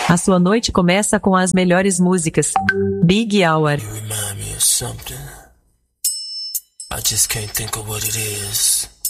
A sua noite começa com as melhores músicas. Big Hour. You remind me of something. I just can't think of what it is.